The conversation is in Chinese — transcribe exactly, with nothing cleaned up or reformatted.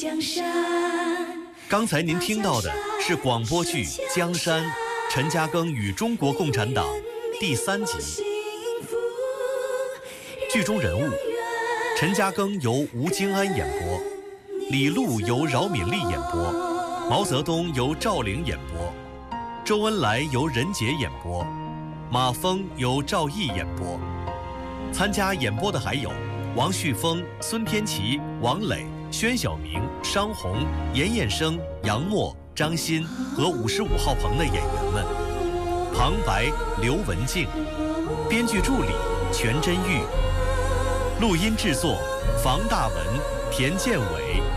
江山。 刚才您听到的是广播剧《江山》，陈嘉庚与中国共产党第三集。剧中人物：陈嘉庚由吴京安演播，李璐由饶敏丽演播，毛泽东由赵玲演播，周恩来由任杰演播，马峰由赵毅演播。参加演播的还有王旭峰、孙天琪、王磊、宣晓明、商红、严彦生、杨默、张欣和五十五号棚的演员们。旁白刘文静，编剧助理全真玉，录音制作房大文、田建伟。